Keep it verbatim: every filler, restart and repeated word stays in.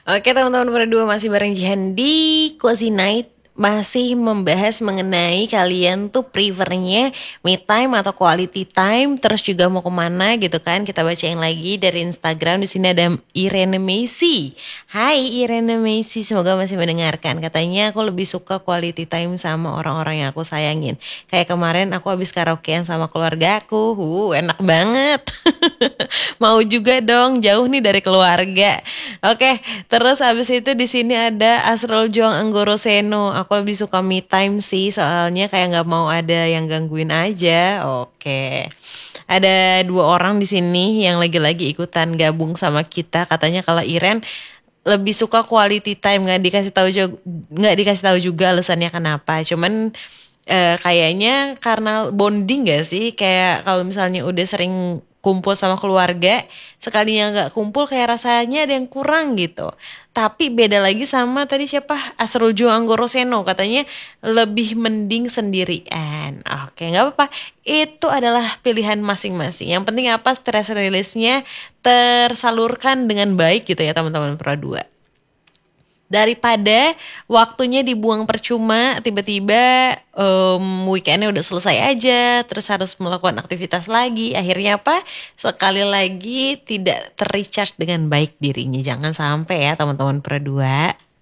Oke teman-teman berdua masih bareng Jihan di Cozy Night. Masih membahas mengenai kalian tuh prefernya me time atau quality time. Terus juga mau kemana gitu kan. Kita bacain lagi dari Instagram. Di sini ada Irene Macy. Hai Irene Macy, semoga masih mendengarkan. Katanya aku lebih suka quality time sama orang-orang yang aku sayangin. Kayak kemarin aku habis karaokean sama keluarga aku. Uh, enak banget. Mau juga dong, jauh nih dari keluarga. Oke, terus abis itu di sini ada Asrul Juang Anggoro Seno. Aku lebih suka me time sih, soalnya kayak nggak mau ada yang gangguin aja. Oke, ada dua orang di sini yang lagi-lagi ikutan gabung sama kita. Katanya kalau Iren lebih suka quality time, nggak dikasih tahu juga, nggak dikasih tahu juga alasannya kenapa. Cuman eh, kayaknya karena bonding gak sih, kayak kalau misalnya udah sering kumpul sama keluarga, sekalinya nggak kumpul kayak rasanya ada yang kurang gitu. Tapi beda lagi sama tadi siapa, Asrul Anggoro Seno, katanya lebih mending sendirian. Oke, nggak apa-apa, itu adalah pilihan masing-masing. Yang penting apa, stress release-nya tersalurkan dengan baik gitu ya teman-teman Pro dua. Daripada waktunya dibuang percuma, tiba-tiba em, weekendnya udah selesai aja, terus harus melakukan aktivitas lagi, akhirnya apa? Sekali lagi tidak terrecharge dengan baik dirinya. Jangan sampai ya teman-teman Pro dua.